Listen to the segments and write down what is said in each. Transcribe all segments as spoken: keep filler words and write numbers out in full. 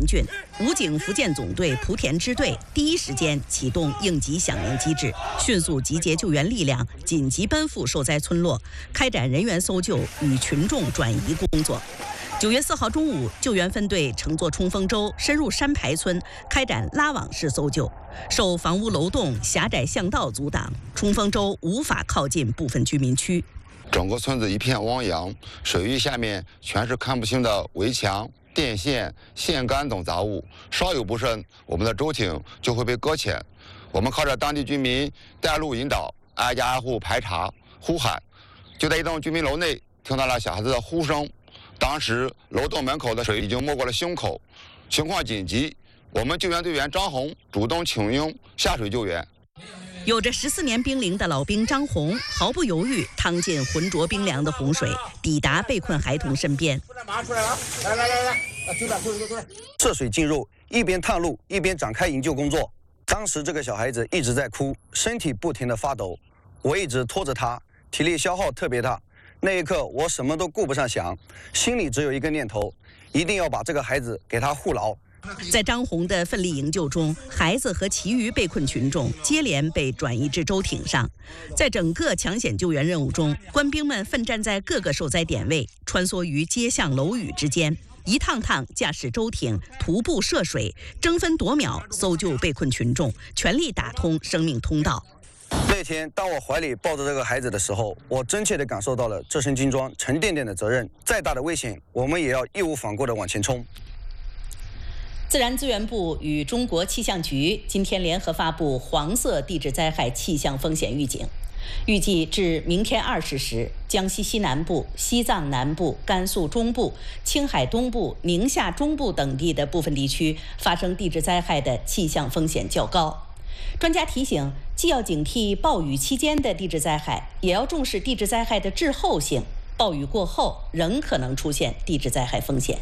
郡，武警福建总队莆田支队第一时间启动应急响应机制，迅速集结救援力量，紧急奔赴受灾村落，开展人员搜救与群众转移工作。九月四号中午，救援分队乘坐冲锋舟深入山排村，开展拉网式搜救。受房屋楼栋、狭窄巷道阻挡，冲锋舟无法靠近部分居民区。 整个村子一片汪洋，水域下面全是看不清的围墙、电线、线杆等杂物，稍有不慎，我们的舟艇就会被搁浅。我们靠着当地居民带路引导，挨家挨户排查呼喊。就在一栋居民楼内，听到了小孩子的呼声。当时楼栋门口的水已经没过了胸口，情况紧急，我们救援队员张红主动请缨下水救援。 有着十四年兵龄的老兵张红毫不犹豫趟进浑浊冰凉的洪水，抵达被困孩童身边。 马上出来了，来来来来，救点救点救点！ 涉水进入，一边探路一边展开营救工作。当时这个小孩子一直在哭，身体不停地发抖，我一直拖着他，体力消耗特别大。那一刻，我什么都顾不上想，心里只有一个念头：一定要把这个孩子给他护牢。 在张红的奋力营救中，孩子和其余被困群众接连被转移至舟艇上。在整个抢险救援任务中，官兵们奋战在各个受灾点位，穿梭于街巷楼宇之间，一趟趟驾驶舟艇徒步涉水，争分夺秒搜救被困群众，全力打通生命通道。 那天，当我怀里抱着这个孩子的时候，我真切地感受到了这身军装沉甸甸的责任。再大的危险，我们也要义无反顾地往前冲。 自然资源部与中国气象局今天联合发布黄色地质灾害气象风险预警，预计至明天二十时，江西西南部、西藏南部、甘肃中部、青海东部、宁夏中部等地的部分地区发生地质灾害的气象风险较高。专家提醒，既要警惕暴雨期间的地质灾害，也要重视地质灾害的滞后性。暴雨过后仍可能出现地质灾害风险。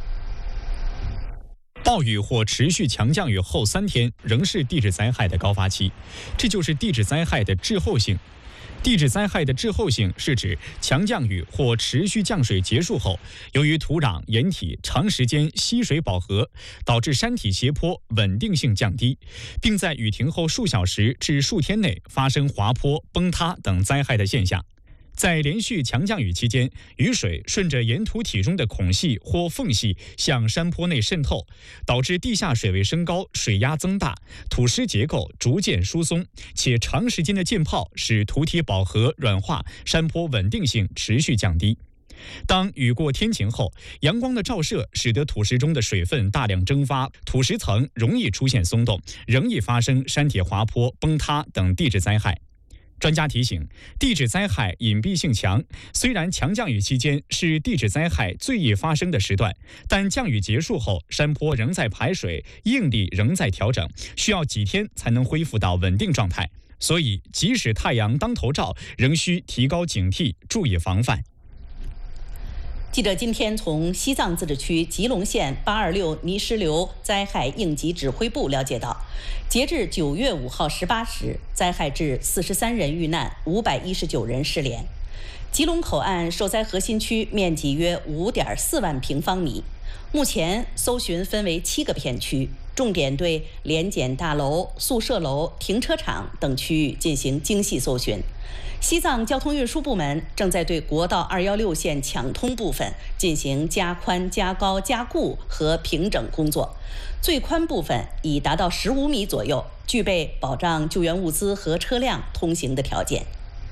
暴雨或持续强降雨后三天仍是地质灾害的高发期，这就是地质灾害的滞后性。地质灾害的滞后性是指强降雨或持续降水结束后，由于土壤、岩体长时间吸水饱和，导致山体斜坡稳定性降低，并在雨停后数小时至数天内发生滑坡、崩塌等灾害的现象。在连续强降雨期间，雨水顺着岩土体中的孔隙或缝隙向山坡内渗透，导致地下水位升高，水压增大，土石结构逐渐疏松，且长时间的浸泡使土体饱和软化，山坡稳定性持续降低。当雨过天晴后，阳光的照射使得土石中的水分大量蒸发，土石层容易出现松动，容易发生山体滑坡、崩塌等地质灾害。专家提醒，地质灾害隐蔽性强，虽然强降雨期间是地质灾害最易发生的时段，但降雨结束后，山坡仍在排水，应力仍在调整，需要几天才能恢复到稳定状态。所以，即使太阳当头照，仍需提高警惕，注意防范。 记者今天从西藏自治区吉隆县八二六泥石流灾害应急指挥部了解到，截至九月五号十八时，灾害致四十三人遇难，五百一十九人失联。吉隆口岸受灾核心区面积约五点四万平方米，目前搜寻分为七个片区，重点对联检大楼、宿舍楼、停车场等区域进行精细搜寻。西藏交通运输部门正在对国道二一六线抢通部分进行加宽、加高、加固和平整工作，最宽部分已达到十五米左右，具备保障救援物资和车辆通行的条件。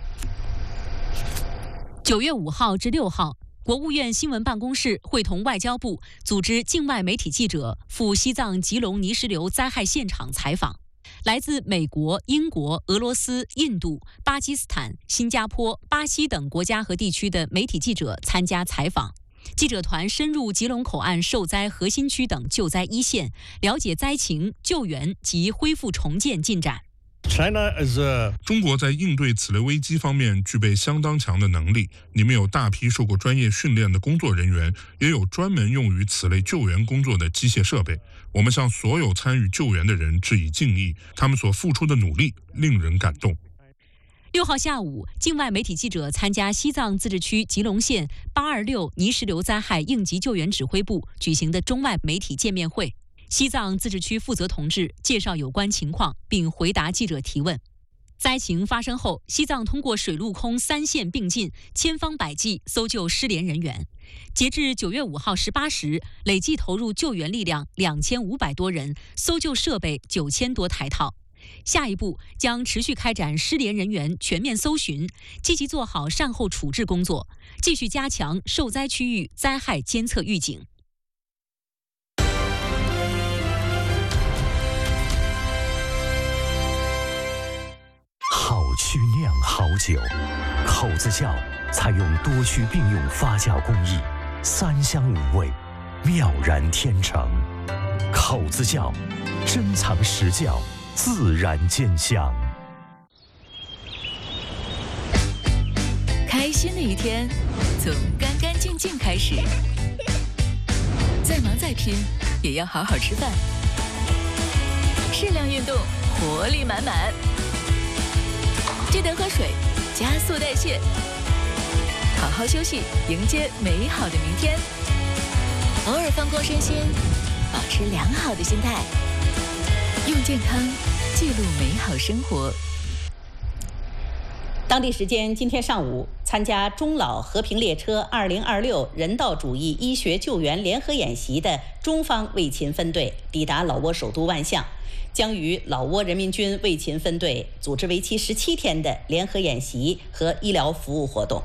九月五号至六号，国务院新闻办公室会同外交部组织境外媒体记者赴西藏吉隆泥石流灾害现场采访。来自美国、英国、俄罗斯、印度、巴基斯坦、新加坡、巴西等国家和地区的媒体记者参加采访。记者团深入吉隆口岸受灾核心区等救灾一线，了解灾情、救援及恢复重建进展。 中国在应对此类危机方面具备相当强的能力，你们有大批受过专业训练的工作人员，也有专门用于此类救援工作的机械设备。我们向所有参与救援的人致以敬意，他们所付出的努力令人感动。 六号下午，境外媒体记者参加西藏自治区吉隆县八二六泥石流灾害应急救援指挥部举行的中外媒体见面会。 西藏自治区负责同志介绍有关情况，并回答记者提问。灾情发生后，西藏通过水陆空三线并进，千方百计搜救失联人员。截至九月五号十八时，累计投入救援力量两千五百多人，搜救设备九千多台套。下一步将持续开展失联人员全面搜寻，积极做好善后处置工作，继续加强受灾区域灾害监测预警。 好曲酿好酒，口子窖采用多区并用发酵工艺，三香五味，妙然天成。口子窖，珍藏实窖，自然见香。 开心的一天，从干干净净开始。再忙再拼，也要好好吃饭。适量运动，活力满满。记得喝水，加速代谢。好好休息，迎接美好的明天。偶尔放空身心，保持良好的心态，用健康记录美好生活。 当地时间今天上午，参加中老和平列车二零二六人道主义医学救援联合演习的中方卫勤分队抵达老挝首都万象，将与老挝人民军卫勤分队组织为期十七天的联合演习和医疗服务活动。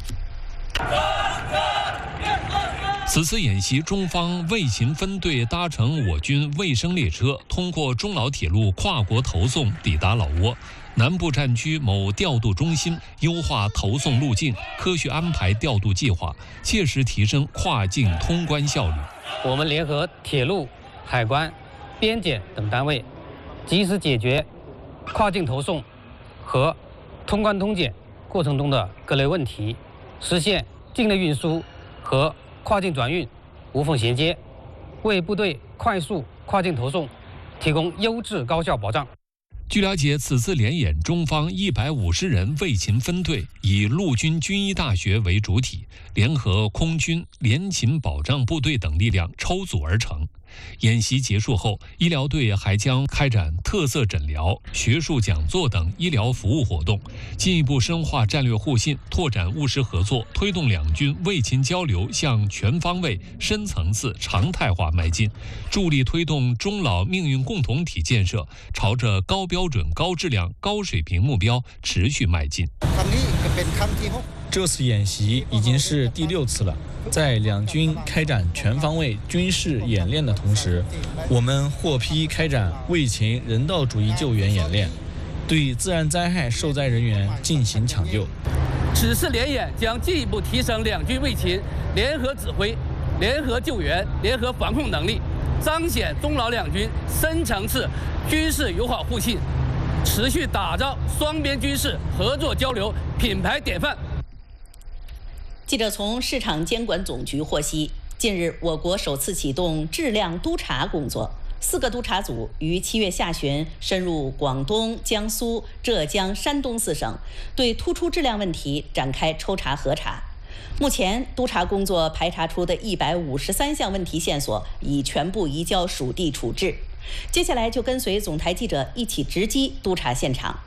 此次演习，中方卫勤分队搭乘我军卫生列车，通过中老铁路跨国投送抵达老挝南部战区某调度中心，优化投送路径，科学安排调度计划，切实提升跨境通关效率。 我们联合铁路、海关、边检等单位，及时解决跨境投送和通关通检过程中的各类问题，实现境内运输和跨境转运无缝衔接，为部队快速跨境投送提供优质高效保障。 据了解，此次联演，中方一百五十人卫勤分队以陆军军医大学为主体，联合空军、联勤保障部队等力量抽组而成。演习结束后，医疗队还将开展特色诊疗、学术讲座等医疗服务活动，进一步深化战略互信，拓展务实合作，推动两军卫勤交流向全方位、深层次、常态化迈进，助力推动中老命运共同体建设朝着高标准、高质量、高水平目标持续迈进。 这次演习已经是第六次了。在两军开展全方位军事演练的同时，我们获批开展卫勤人道主义救援演练，对自然灾害受灾人员进行抢救。 此次联演将进一步提升两军卫勤联合指挥、联合救援、联合防控能力，彰显中老两军深层次军事友好互信，持续打造双边军事合作交流品牌典范。 记者从市场监管总局获悉，近日我国首次启动质量督查工作，四个督查组于七月下旬深入广东、江苏、浙江、山东四省，对突出质量问题展开抽查核查。目前，督查工作排查出的一百五十三项问题线索已全部移交属地处置。接下来就跟随总台记者一起直击督查现场。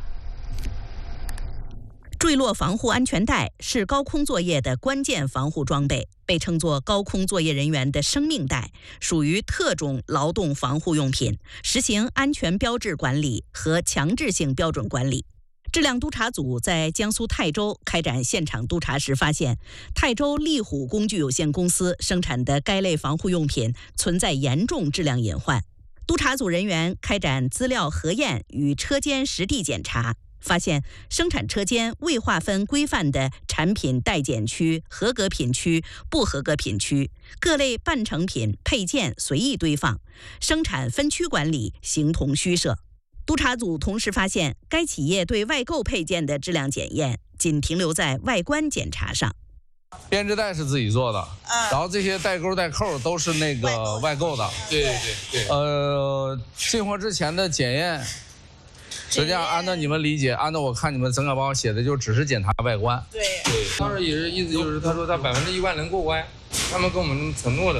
坠落防护安全带是高空作业的关键防护装备，被称作高空作业人员的生命带，属于特种劳动防护用品，实行安全标志管理和强制性标准管理。质量督查组在江苏泰州开展现场督查时发现，泰州利虎工具有限公司生产的该类防护用品存在严重质量隐患。督查组人员开展资料核验与车间实地检查，发现生产车间未划分规范的产品待检区、合格品区、不合格品区，各类半成品配件随意堆放，生产分区管理形同虚设。督查组同时发现，该企业对外购配件的质量检验仅停留在外观检查上。 编织袋是自己做的，嗯、然后这些带钩带扣都是那个外购的。对对对。呃，进货之前的检验。实际上，按照你们理解，按照我看你们整个报写的，就只是检查外观。对对，当时也是意思就是，他说他百分之一万能过关，他们跟我们承诺的。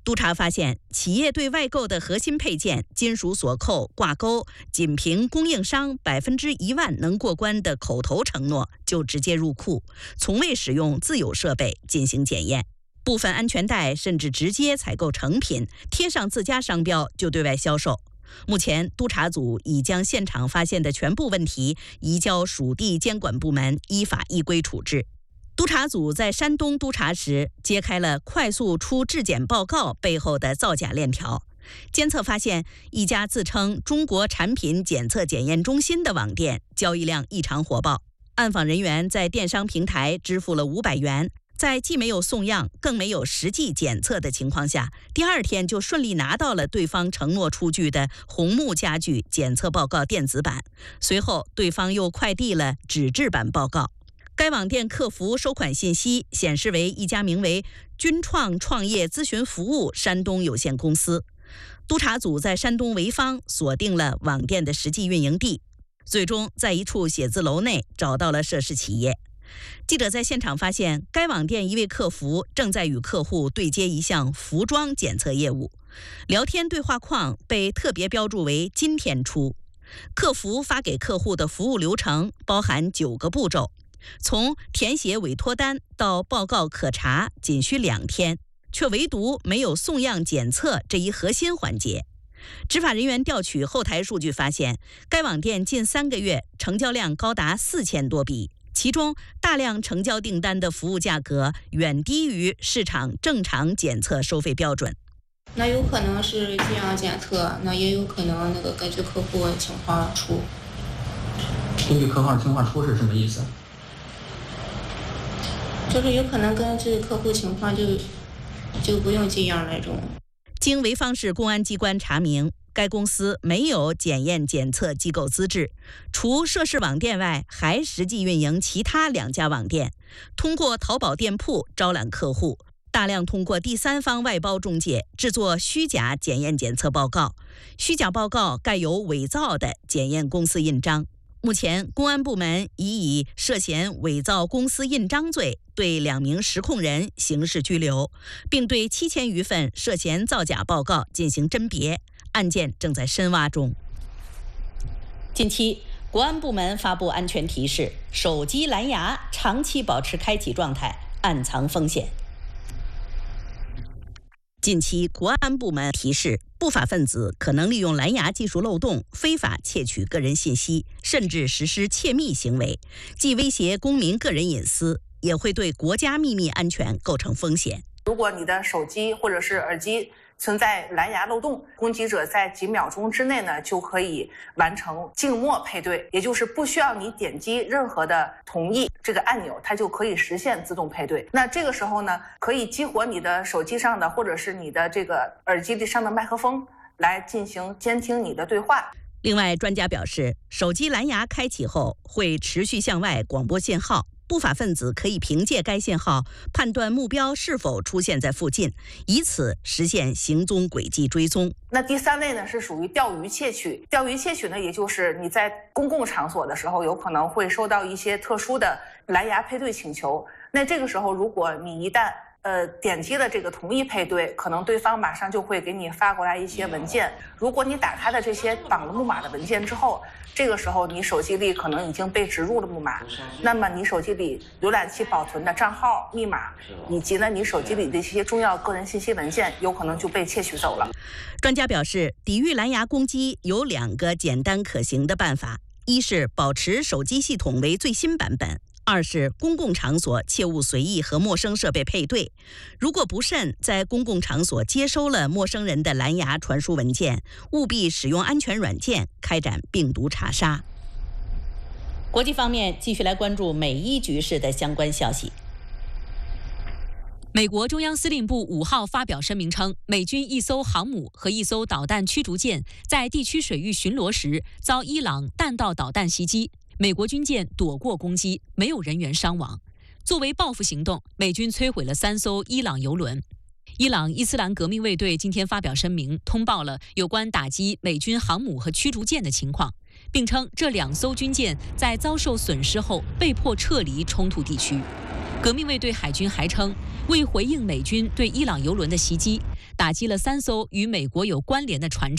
督查发现，企业对外购的核心配件、金属锁扣、挂钩，仅凭供应商百分之一万能过关的口头承诺就直接入库，从未使用自有设备进行检验。部分安全带甚至直接采购成品，贴上自家商标就对外销售。目前，督查组已将现场发现的全部问题移交属地监管部门依法依规处置。督查组在山东督查时，揭开了快速出质检报告背后的造假链条。监测发现，一家自称中国产品检测检验中心的网店交易量异常火爆。暗访人员在电商平台支付了五百元，在既没有送样，更没有实际检测的情况下，第二天就顺利拿到了对方承诺出具的红木家具检测报告电子版。随后，对方又快递了纸质版报告。该网店客服收款信息显示为一家名为君创创业咨询服务山东有限公司。督查组在山东潍坊锁定了网店的实际运营地，最终在一处写字楼内找到了涉事企业。记者在现场发现，该网店一位客服正在与客户对接一项服装检测业务，聊天对话框被特别标注为今天出。客服发给客户的服务流程包含九个步骤，从填写委托单到报告可查仅需两天，却唯独没有送样检测这一核心环节。执法人员调取后台数据发现，该网店近三个月成交量高达四千多笔，其中大量成交订单的服务价格远低于市场正常检测收费标准。 那有可能是这样检测，那也有可能那个根据客户情况出。 根据客户情况出是什么意思？ 就是有可能根据客户情况就就不用这样那种。 经潍坊市公安机关查明，该公司没有检验检测机构资质，除涉事网店外，还实际运营其他两家网店，通过淘宝店铺招揽客户，大量通过第三方外包中介制作虚假检验检测报告，虚假报告盖有伪造的检验公司印章。目前，公安部门已以涉嫌伪造公司印章罪对两名实控人刑事拘留，并对七千余份涉嫌造假报告进行甄别，案件正在深挖中。近期，国安部门发布安全提示：手机蓝牙长期保持开启状态，暗藏风险。近期，国安部门提示，不法分子可能利用蓝牙技术漏洞，非法窃取个人信息，甚至实施窃密行为，既威胁公民个人隐私，也会对国家秘密安全构成风险。 如果你的手机或者是耳机存在蓝牙漏洞，攻击者在几秒钟之内呢就可以完成静默配对，也就是不需要你点击任何的同意这个按钮，它就可以实现自动配对。那这个时候呢，可以激活你的手机上的或者是你的这个耳机上的麦克风来进行监听你的对话。 另外，专家表示，手机蓝牙开启后会持续向外广播信号，不法分子可以凭借该信号判断目标是否出现在附近，以此实现行踪轨迹追踪。 那第三类呢是属于钓鱼窃取，钓鱼窃取呢，也就是你在公共场所的时候，有可能会收到一些特殊的蓝牙配对请求。那这个时候，如果你一旦呃，点击了这个同意配对，可能对方马上就会给你发过来一些文件。如果你打开了这些绑了木马的文件之后，这个时候你手机里可能已经被植入了木马，那么你手机里浏览器保存的账号、密码，以及呢你手机里的一些重要个人信息文件，有可能就被窃取走了。 专家表示，抵御蓝牙攻击有两个简单可行的办法：一是保持手机系统为最新版本。二是公共场所切勿随意和陌生设备配对，如果不慎在公共场所接收了陌生人的蓝牙传输文件，务必使用安全软件开展病毒查杀。国际方面，继续来关注美伊局势的相关消息。 美国中央司令部五号发表声明称，美军一艘航母和一艘导弹驱逐舰在地区水域巡逻时遭伊朗弹道导弹袭击。美国军舰躲过攻击，没有人员伤亡。作为报复行动，美军摧毁了三艘伊朗油轮。伊朗伊斯兰革命卫队今天发表声明，通报了有关打击美军航母和驱逐舰的情况，并称这两艘军舰在遭受损失后被迫撤离冲突地区。 革命卫队海军还称，为回应美军对伊朗油轮的袭击，打击了三艘与美国有关联的船只。